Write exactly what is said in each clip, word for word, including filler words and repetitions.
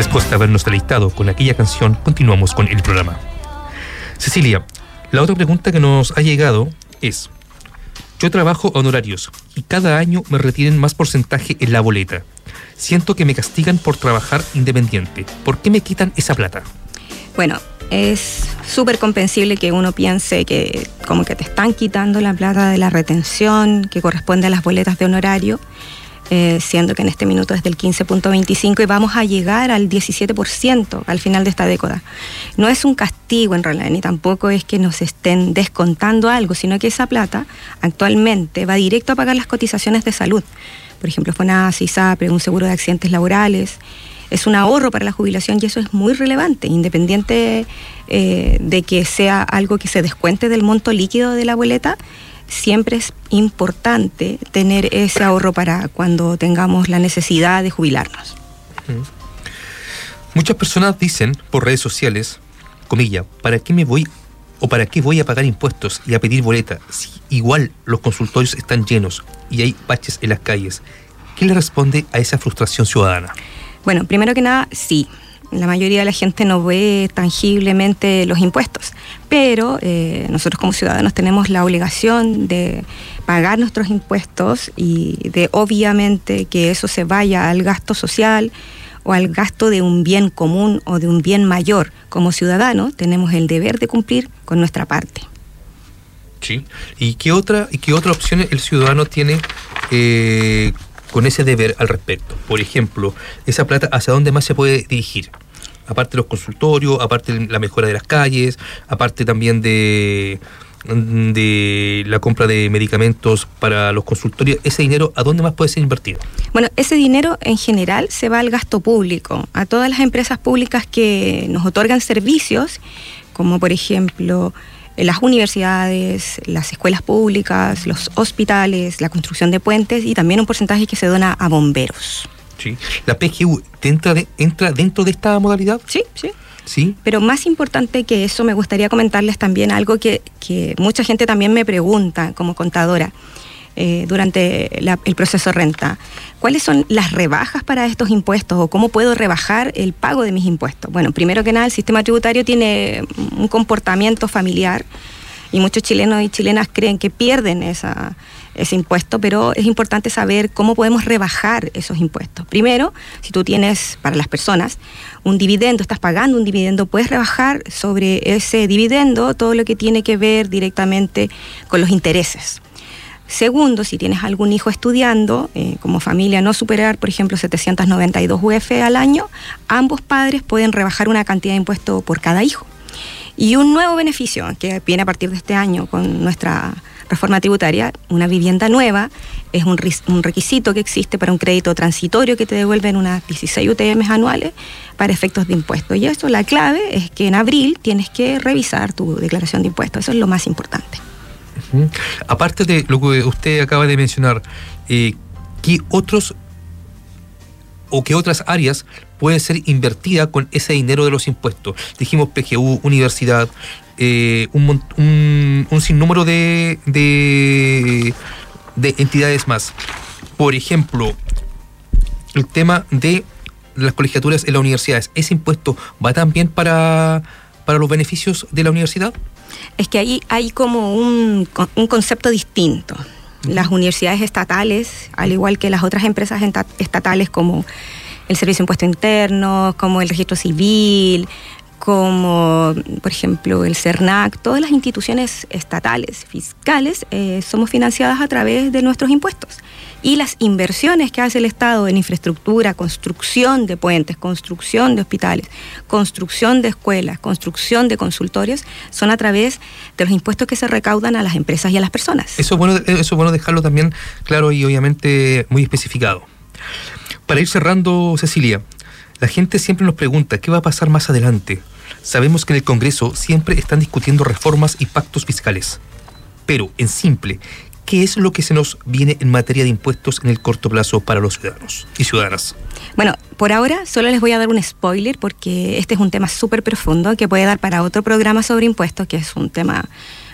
Después de habernos deleitado con aquella canción, continuamos con el programa. Cecilia, la otra pregunta que nos ha llegado es: yo trabajo a honorarios y cada año me retienen más porcentaje en la boleta. Siento que me castigan por trabajar independiente. ¿Por qué me quitan esa plata? Bueno, es súper comprensible que uno piense que como que te están quitando la plata de la retención que corresponde a las boletas de honorario, eh, siendo que en este minuto es del quince punto veinticinco y vamos a llegar al diecisiete por ciento al final de esta década. No es un castigo en realidad, ni tampoco es que nos estén descontando algo, sino que esa plata actualmente va directo a pagar las cotizaciones de salud. Por ejemplo, FONASA, ISAPRE, un seguro de accidentes laborales. Es un ahorro para la jubilación y eso es muy relevante, independiente eh, de que sea algo que se descuente del monto líquido de la boleta. Siempre es importante tener ese ahorro para cuando tengamos la necesidad de jubilarnos. Muchas personas dicen por redes sociales, comilla, ¿para qué me voy o para qué voy a pagar impuestos y a pedir boleta si igual los consultorios están llenos y hay baches en las calles? ¿Qué le responde a esa frustración ciudadana? Bueno, primero que nada, sí. La mayoría de la gente no ve tangiblemente los impuestos, pero eh, nosotros como ciudadanos tenemos la obligación de pagar nuestros impuestos y de obviamente que eso se vaya al gasto social o al gasto de un bien común o de un bien mayor. Como ciudadanos tenemos el deber de cumplir con nuestra parte. Sí. ¿Y qué otra, y qué otra opción el ciudadano tiene eh, con ese deber al respecto? Por ejemplo, esa plata, ¿hacia dónde más se puede dirigir? Aparte de los consultorios, aparte de la mejora de las calles, aparte también de, de la compra de medicamentos para los consultorios, ¿ese dinero a dónde más puede ser invertido? Bueno, ese dinero en general se va al gasto público, a todas las empresas públicas que nos otorgan servicios, como por ejemplo las universidades, las escuelas públicas, los hospitales, la construcción de puentes y también un porcentaje que se dona a bomberos. Sí. ¿La P G U entra, de, entra dentro de esta modalidad? Sí, sí. Sí. Pero más importante que eso, me gustaría comentarles también algo que, que mucha gente también me pregunta como contadora eh, durante la, el proceso de renta. ¿Cuáles son las rebajas para estos impuestos o cómo puedo rebajar el pago de mis impuestos? Bueno, primero que nada, el sistema tributario tiene un comportamiento familiar y muchos chilenos y chilenas creen que pierden esa, ese impuesto, pero es importante saber cómo podemos rebajar esos impuestos. Primero, si tú tienes para las personas un dividendo, estás pagando un dividendo, puedes rebajar sobre ese dividendo todo lo que tiene que ver directamente con los intereses. Segundo, si tienes algún hijo estudiando, eh, como familia no superar, por ejemplo, setecientos noventa y dos U F al año, ambos padres pueden rebajar una cantidad de impuesto por cada hijo. Y un nuevo beneficio que viene a partir de este año con nuestra reforma tributaria, una vivienda nueva, es un, un requisito que existe para un crédito transitorio que te devuelven unas dieciséis U T M anuales para efectos de impuestos. Y eso, la clave es que en abril tienes que revisar tu declaración de impuestos. Eso es lo más importante. Uh-huh. Aparte de lo que usted acaba de mencionar, eh, ¿qué otros o qué otras áreas puede ser invertida con ese dinero de los impuestos? Dijimos P G U, universidad, eh, un, un, un sinnúmero de, de, de entidades más. Por ejemplo, el tema de las colegiaturas en las universidades. ¿Ese impuesto va también para, para los beneficios de la universidad? Es que ahí hay como un, un concepto distinto. Las universidades estatales, al igual que las otras empresas estatales como el Servicio de Impuesto Interno, como el Registro Civil, como por ejemplo el CERNAC, todas las instituciones estatales, fiscales, eh, somos financiadas a través de nuestros impuestos. Y las inversiones que hace el Estado en infraestructura, construcción de puentes, construcción de hospitales, construcción de escuelas, construcción de consultorios, son a través de los impuestos que se recaudan a las empresas y a las personas. Eso es bueno, eso es bueno dejarlo también claro y obviamente muy especificado. Para ir cerrando, Cecilia, la gente siempre nos pregunta qué va a pasar más adelante. Sabemos que en el Congreso siempre están discutiendo reformas y pactos fiscales. Pero, en simple, ¿qué es lo que se nos viene en materia de impuestos en el corto plazo para los ciudadanos y ciudadanas? Bueno, por ahora solo les voy a dar un spoiler porque este es un tema súper profundo que puede dar para otro programa sobre impuestos, que es un tema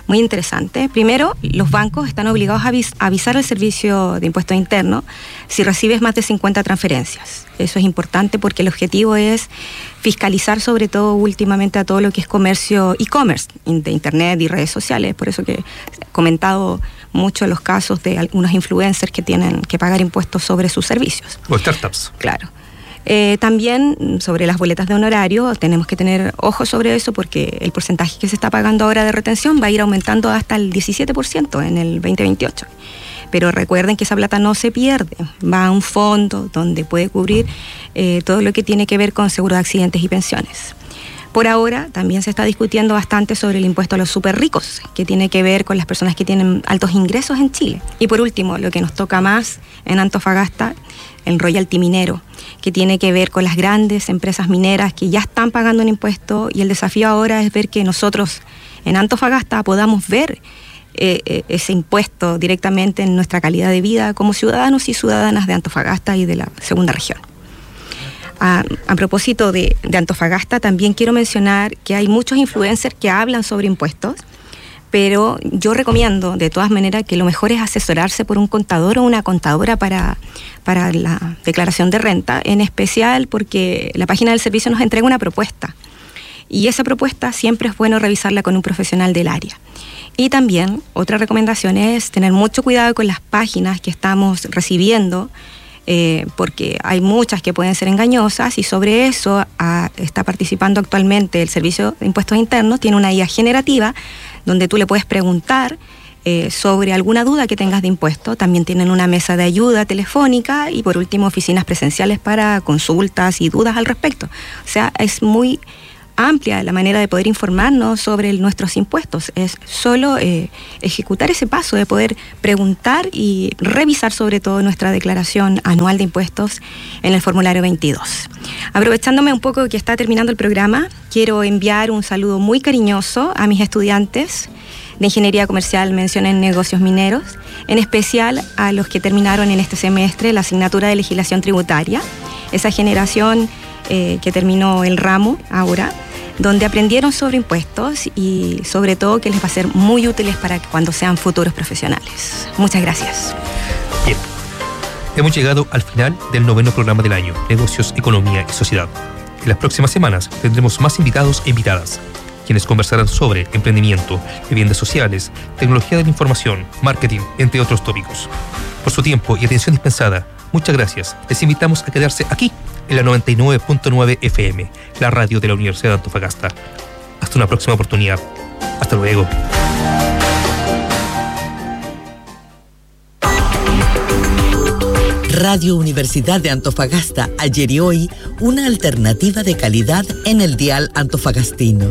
muy interesante. Primero, los bancos están obligados a avis- a avisar al Servicio de Impuestos Internos si recibes más de cincuenta transferencias. Eso es importante porque el objetivo es fiscalizar sobre todo últimamente a todo lo que es comercio e-commerce, de internet y redes sociales. Por eso que he comentado mucho los casos de algunos influencers que tienen que pagar impuestos sobre sus servicios. O startups. Claro. Eh, también sobre las boletas de honorario tenemos que tener ojo sobre eso porque el porcentaje que se está pagando ahora de retención va a ir aumentando hasta el diecisiete por ciento en el veinte veintiocho. Pero recuerden que esa plata no se pierde, va a un fondo donde puede cubrir eh, todo lo que tiene que ver con seguro de accidentes y pensiones. Por ahora también se está discutiendo bastante sobre el impuesto a los súper ricos, que tiene que ver con las personas que tienen altos ingresos en Chile. Y por último, lo que nos toca más en Antofagasta, el royalty minero, que tiene que ver con las grandes empresas mineras que ya están pagando un impuesto, y el desafío ahora es ver que nosotros en Antofagasta podamos ver eh, eh, ese impuesto directamente en nuestra calidad de vida como ciudadanos y ciudadanas de Antofagasta y de la segunda región. A, a propósito de, de Antofagasta, también quiero mencionar que hay muchos influencers que hablan sobre impuestos, pero yo recomiendo de todas maneras que lo mejor es asesorarse por un contador o una contadora para, para la declaración de renta, en especial porque la página del servicio nos entrega una propuesta y esa propuesta siempre es bueno revisarla con un profesional del área. Y también otra recomendación es tener mucho cuidado con las páginas que estamos recibiendo, Eh, porque hay muchas que pueden ser engañosas y sobre eso a, está participando actualmente el Servicio de Impuestos Internos, tiene una I A generativa donde tú le puedes preguntar eh, sobre alguna duda que tengas de impuesto. También tienen una mesa de ayuda telefónica y por último oficinas presenciales para consultas y dudas al respecto. O sea, es muy amplia la manera de poder informarnos sobre el, nuestros impuestos. Es solo eh, ejecutar ese paso de poder preguntar y revisar sobre todo nuestra declaración anual de impuestos en el formulario veintidós. Aprovechándome un poco que está terminando el programa, quiero enviar un saludo muy cariñoso a mis estudiantes de Ingeniería Comercial, mención en negocios mineros, en especial a los que terminaron en este semestre la asignatura de legislación tributaria, esa generación eh, que terminó el ramo ahora, donde aprendieron sobre impuestos y sobre todo que les va a ser muy útiles para cuando sean futuros profesionales. Muchas gracias. Bien, hemos llegado al final del noveno programa del año, Negocios, Economía y Sociedad. En las próximas semanas tendremos más invitados e invitadas, quienes conversarán sobre emprendimiento, viviendas sociales, tecnología de la información, marketing, entre otros tópicos. Por su tiempo y atención dispensada, muchas gracias. Les invitamos a quedarse aquí en la noventa y nueve punto nueve F M, la radio de la Universidad de Antofagasta. Hasta una próxima oportunidad. Hasta luego. Radio Universidad de Antofagasta, ayer y hoy, una alternativa de calidad en el dial antofagastino.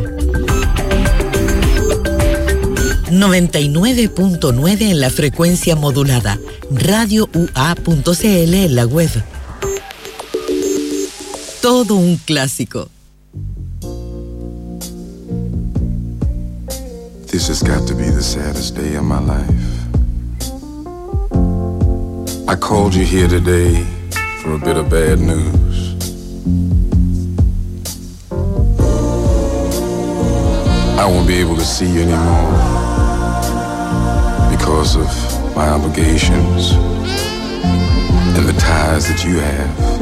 noventa y nueve punto nueve en la frecuencia modulada, radio u a punto c l en la web. Todo un clásico. This has got to be the saddest day of my life. I called you here today for a bit of bad news. I won't be able to see you anymore because of my obligations and the ties that you have.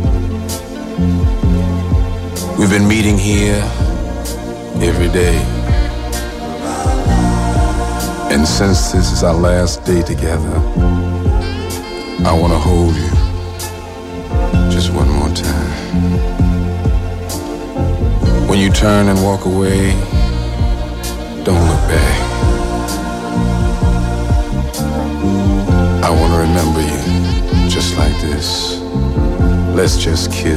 We've been meeting here every day. And since this is our last day together, I want to hold you just one more time. When you turn and walk away, don't look back. I want to remember you just like this. Let's just kiss.